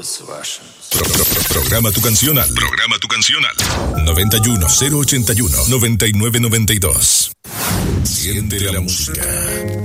Programa tu canción al 91 081 9992. Siente la música.